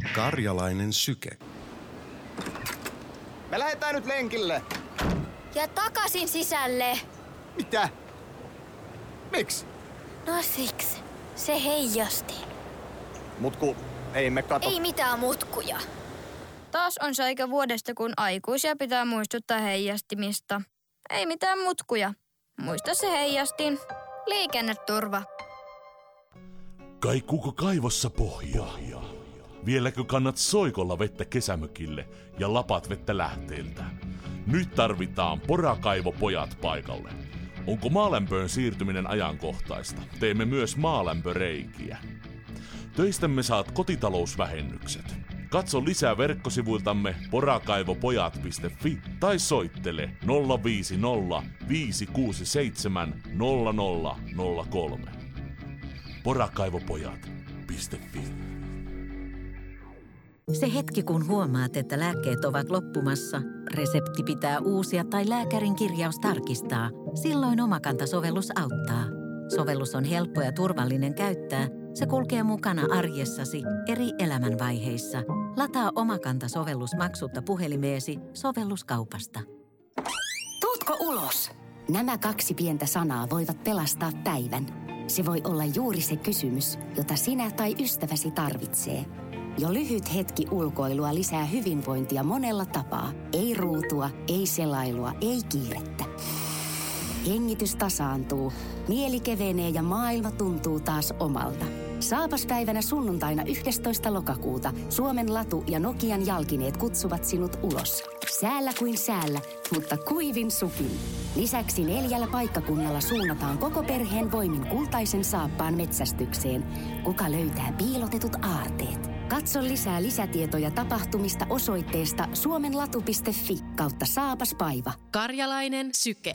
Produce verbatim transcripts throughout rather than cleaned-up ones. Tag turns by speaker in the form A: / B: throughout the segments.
A: Karjalainen syke.
B: Me lähdetään nyt lenkille.
C: Ja takaisin sisälle.
B: Mitä? Miksi?
C: No siksi. Se heijasti.
B: Mut ku ei me kato.
C: Ei mitään mutkuja.
D: Taas on se aika vuodesta, kun aikuisia pitää muistuttaa heijastimista. Ei mitään mutkuja. Muista se heijastin. Liikenneturva.
E: Kaikuuko kaivossa pohjaa? Vieläkö kannat soikolla vettä kesämökille ja lapat vettä lähteeltä? Nyt tarvitaan porakaivopojat paikalle. Onko maalämpöön siirtyminen ajankohtaista? Teemme myös maalämpöreikiä. Töistämme saat kotitalousvähennykset. Katso lisää verkkosivuiltamme porakaivopojat piste fi tai soittele nolla viisi nolla viisi kuusi seitsemän nolla nolla nolla kolme. porakaivopojat piste fi.
F: Se hetki, kun huomaat, että lääkkeet ovat loppumassa, resepti pitää uusia tai lääkärin kirjaus tarkistaa, silloin Omakanta-sovellus auttaa. Sovellus on helppo ja turvallinen käyttää. Se kulkee mukana arjessasi eri elämänvaiheissa. Lataa Omakanta-sovellus maksutta puhelimeesi sovelluskaupasta.
G: Tuutko ulos? Nämä kaksi pientä sanaa voivat pelastaa päivän. Se voi olla juuri se kysymys, jota sinä tai ystäväsi tarvitsee. Jo lyhyt hetki ulkoilua lisää hyvinvointia monella tapaa. Ei ruutua, ei selailua, ei kiirettä. Hengitys tasaantuu, mieli kevenee ja maailma tuntuu taas omalta. Saapaspäivänä sunnuntaina yhdestoista lokakuuta Suomen Latu ja Nokian jalkineet kutsuvat sinut ulos. Säällä kuin säällä, mutta kuivin sukin. Lisäksi neljällä paikkakunnalla suunnataan koko perheen voimin kultaisen saappaan metsästykseen. Kuka löytää piilotetut aarteet? Katso lisää lisätietoja tapahtumista osoitteesta suomenlatu piste fi kautta saapaspaiva.
H: Karjalainen syke.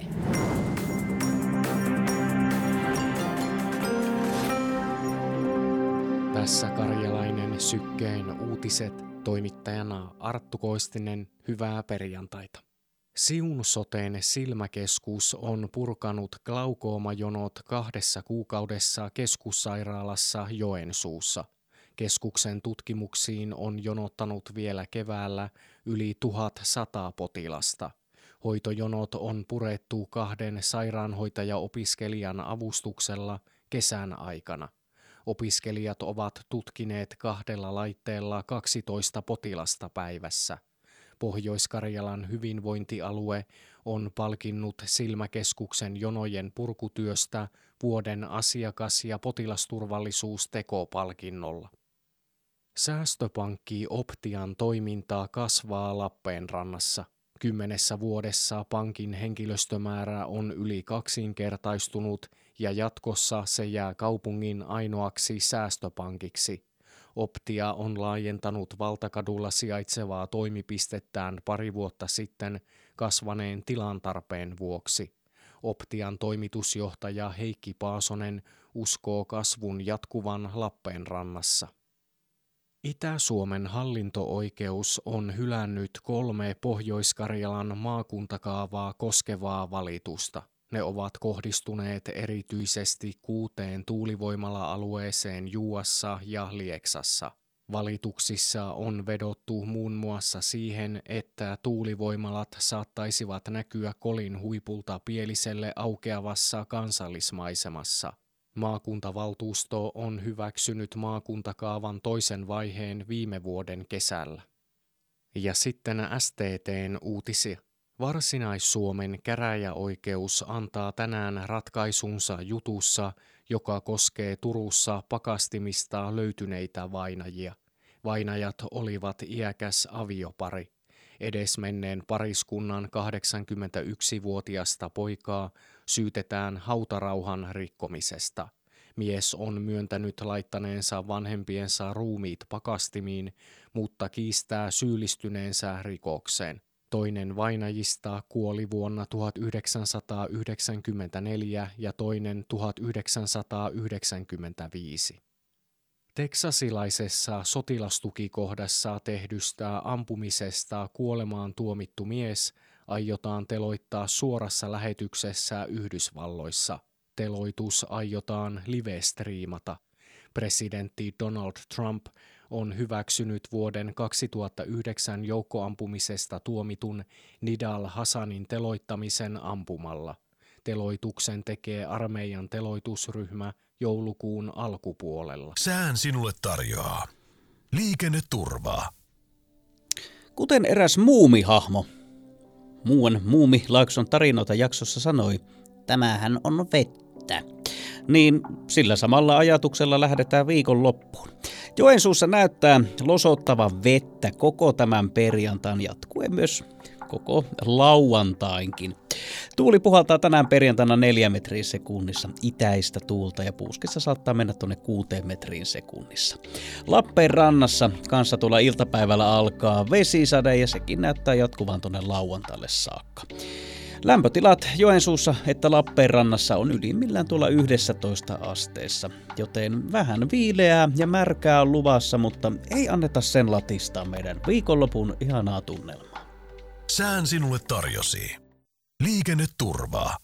I: Tässä Karjalainen sykkeen uutiset, toimittajana Arttu Koistinen, hyvää perjantaita. Siun Soten silmäkeskus on purkanut glaukoomajonot kahdessa kuukaudessa keskussairaalassa Joensuussa. Keskuksen tutkimuksiin on jonottanut vielä keväällä yli tuhatsata potilasta. Hoitojonot on purettu kahden sairaanhoitajaopiskelijan avustuksella kesän aikana. Opiskelijat ovat tutkineet kahdella laitteella kaksitoista potilasta päivässä. Pohjois-Karjalan hyvinvointialue on palkinnut Silmäkeskuksen jonojen purkutyöstä vuoden asiakas- ja potilasturvallisuustekopalkinnolla. Säästöpankki Optian toimintaa kasvaa Lappeenrannassa. Kymmenessä vuodessa pankin henkilöstömäärä on yli kaksinkertaistunut ja jatkossa se jää kaupungin ainoaksi säästöpankiksi. Optia on laajentanut Valtakadulla sijaitsevaa toimipistettään pari vuotta sitten kasvaneen tilantarpeen vuoksi. Optian toimitusjohtaja Heikki Paasonen uskoo kasvun jatkuvan Lappeenrannassa. Itä-Suomen hallinto-oikeus on hylännyt kolme Pohjois-Karjalan maakuntakaavaa koskevaa valitusta. Ne ovat kohdistuneet erityisesti kuuteen tuulivoimala-alueeseen Juuassa ja Lieksassa. Valituksissa on vedottu muun muassa siihen, että tuulivoimalat saattaisivat näkyä Kolin huipulta Pieliselle aukeavassa kansallismaisemassa. Maakuntavaltuusto on hyväksynyt maakuntakaavan toisen vaiheen viime vuoden kesällä. Ja sitten S T T:n uutisia. Varsinais-Suomen käräjäoikeus antaa tänään ratkaisunsa jutussa, joka koskee Turussa pakastimista löytyneitä vainajia. Vainajat olivat iäkäs aviopari. Edesmenneen pariskunnan kahdeksankymmentäyksivuotiasta poikaa syytetään hautarauhan rikkomisesta. Mies on myöntänyt laittaneensa vanhempiensa ruumiit pakastimiin, mutta kiistää syyllistyneensä rikokseen. Toinen vainajista kuoli vuonna tuhatyhdeksänsataayhdeksänkymmentäneljä ja toinen tuhatyhdeksänsataayhdeksänkymmentäviisi. Teksasilaisessa sotilastukikohdassa tehdystä ampumisesta kuolemaan tuomittu mies aiotaan teloittaa suorassa lähetyksessä Yhdysvalloissa. Teloitus aiotaan live-striimata. Presidentti Donald Trump on hyväksynyt vuoden kaksituhattayhdeksän joukkoampumisesta tuomitun Nidal Hassanin teloittamisen ampumalla. Teloituksen tekee armeijan teloitusryhmä joulukuun alkupuolella.
A: Sään sinulle tarjoaa liikenneturvaa.
H: Kuten eräs muumihahmo muuan Muumi Laakson tarinoita jaksossa sanoi, tämähän on vettä. Niin sillä samalla ajatuksella lähdetään viikonloppuun. Joensuussa näyttää losottavan vettä koko tämän perjantain jatkuen myös koko lauantainkin. Tuuli puhaltaa tänään perjantaina neljä metriä sekunnissa itäistä tuulta ja puuskissa saattaa mennä tuonne kuuteen metriin sekunnissa. Lappeenrannassa kanssa tuolla iltapäivällä alkaa vesisade ja sekin näyttää jatkuvan tuonne lauantaille saakka. Lämpötilat Joensuussa että Lappeenrannassa on ylimmillään tuolla yksitoista asteessa, joten vähän viileää ja märkää on luvassa, mutta ei anneta sen latistaa meidän viikonlopun ihanaa tunnelmaa.
A: Sään sinulle tarjosi liikenneturvaa.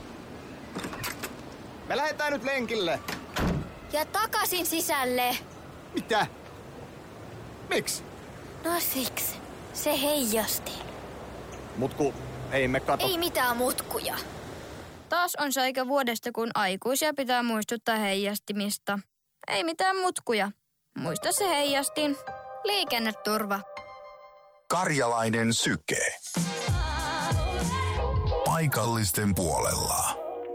B: Me lähdetään nyt lenkille.
C: Ja takaisin sisälle.
B: Mitä? Miksi?
C: No siksi. Se heijasti.
B: Mutku, ei me kato.
C: Ei mitään mutkuja.
D: Taas on se aika vuodesta, kun aikuisia pitää muistuttaa heijastimista. Ei mitään mutkuja. Muista se heijastin. Liikenneturva.
A: Karjalainen syke. Paikallisten puolella.